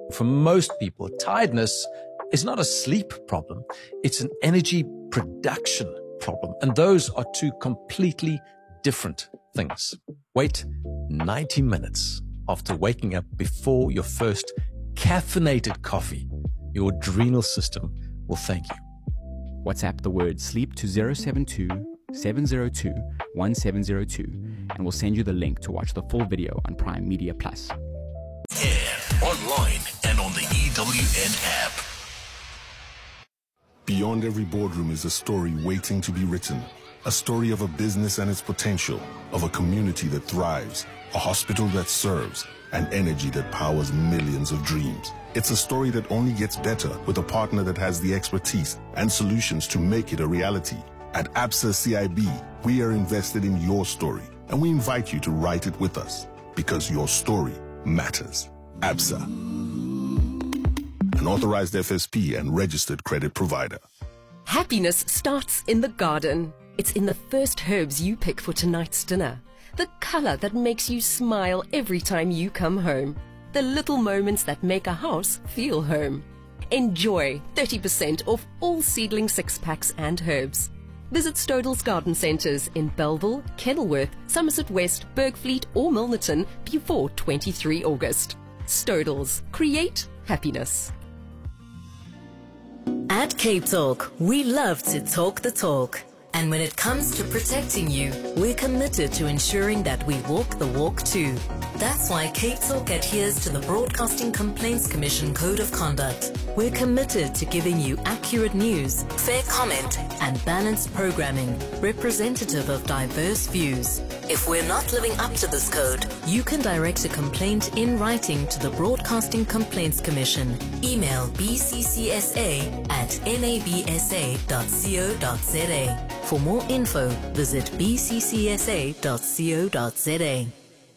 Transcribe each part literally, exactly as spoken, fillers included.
For most people, tiredness is not a sleep problem. It's an energy production problem. And those are two completely different things. Wait ninety minutes after waking up before your first caffeinated coffee. Your adrenal system will thank you. WhatsApp the word sleep to zero seven two, seven zero two, one seven zero two and we'll send you the link to watch the full video on Prime Media Plus. And online and on the E W N app. Beyond every boardroom is a story waiting to be written. A story of a business and its potential, of a community that thrives, a hospital that serves, and energy that powers millions of dreams. It's a story that only gets better with a partner that has the expertise and solutions to make it a reality. At Absa C I B, we are invested in your story, and we invite you to write it with us, because your story matters. Absa, an authorized F S P and registered credit provider. Happiness starts in the garden. It's in the first herbs you pick for tonight's dinner. The color that makes you smile every time you come home. The little moments that make a house feel home. Enjoy thirty percent off all seedling six packs and herbs. Visit Stodell's Garden Centres in Belleville, Kenilworth, Somerset West, Bergfleet or Milnerton before the twenty-third of August. Stodell's. Create happiness. At Cape Talk, we love to talk the talk. And when it comes to protecting you, we're committed to ensuring that we walk the walk too. That's why Cape Talk adheres to the Broadcasting Complaints Commission Code of Conduct. We're committed to giving you accurate news, fair comment, and balanced programming, representative of diverse views. If we're not living up to this code, you can direct a complaint in writing to the Broadcasting Complaints Commission. Email b c c s a at n a b s a dot co dot z a. For more info, visit b c c s a dot co dot z a.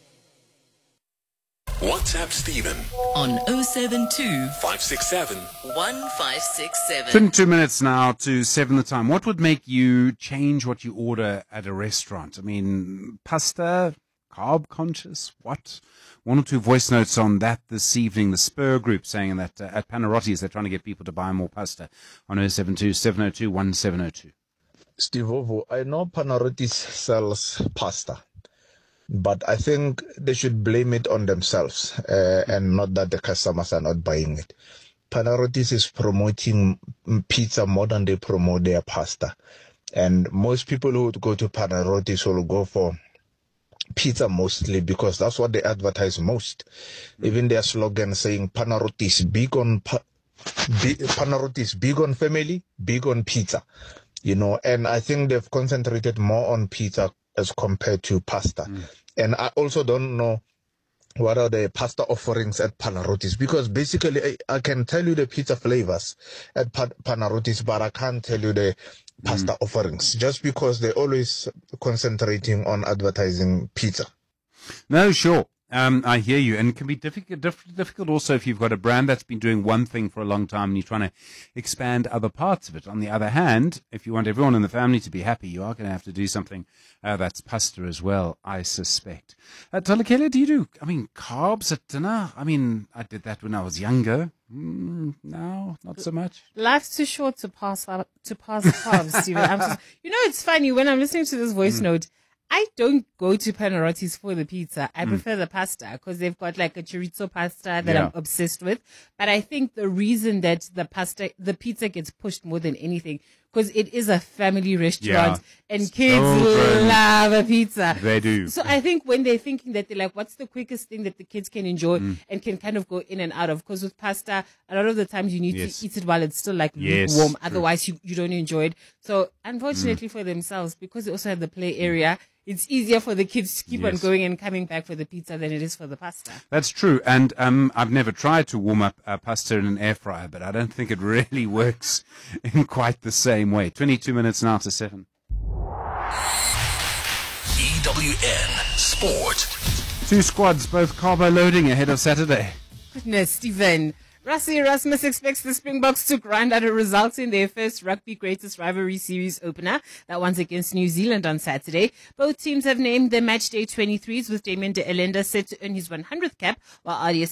WhatsApp Stephen On oh seven two, five six seven. one five six seven. twenty-two minutes now to seven the time. What would make you change what you order at a restaurant? I mean, pasta, carb conscious, what? One or two voice notes on that this evening. The Spur Group saying that uh, at Panarottis they're trying to get people to buy more pasta on oh seven two, seven oh two, one seven oh two. Steve Ovo, I know Panarottis sells pasta, but I think they should blame it on themselves uh, and not that the customers are not buying it. Panarottis is promoting pizza more than they promote their pasta. And most people who would go to Panarottis will go for pizza mostly because that's what they advertise most. Even their slogan saying Panarottis, big on, pa- big, Panarottis, big on family, big on pizza. You know, and I think they've concentrated more on pizza as compared to pasta. Mm. And I also don't know what are the pasta offerings at Panarottis, because basically I, I can tell you the pizza flavors at pa- Panarottis, but I can't tell you the pasta mm. offerings, just because they're always concentrating on advertising pizza. No, sure. Um, I hear you, and it can be difficult, diff- difficult also if you've got a brand that's been doing one thing for a long time and you're trying to expand other parts of it. On the other hand, if you want everyone in the family to be happy, you are going to have to do something uh, that's pasta as well, I suspect. Uh, Talakele, do you do, I mean, carbs at dinner? I mean, I did that when I was younger. Mm, no, not so much. Life's too short to pass to pass carbs, Stephen. I'm just, you know, it's funny when I'm listening to this voice mm. note. I don't go to Panarottis for the pizza. I mm. prefer the pasta because they've got like a chorizo pasta that yeah. I'm obsessed with. But I think the reason that the pasta, the pizza gets pushed more than anything because it is a family restaurant yeah. and kids so love a pizza. They do. So I think when they're thinking that they're like, what's the quickest thing that the kids can enjoy mm. and can kind of go in and out of? Because with pasta, a lot of the times you need yes. to eat it while it's still like yes. lukewarm. Otherwise, you, you don't enjoy it. So unfortunately mm. for themselves, because they also have the play area, it's easier for the kids to keep yes. on going and coming back for the pizza than it is for the pasta. That's true. And um, I've never tried to warm up uh, pasta in an air fryer, but I don't think it really works in quite the same way. twenty-two minutes now to seven. E W N Sport. Two squads, both carbo loading ahead of Saturday. Goodness, Stephen. Rassie Erasmus expects the Springboks to grind out a result in their first Rugby Greatest Rivalry Series opener. That one's against New Zealand on Saturday. Both teams have named their matchday twenty-threes, with Damien de Elenda set to earn his one hundredth cap, while R D S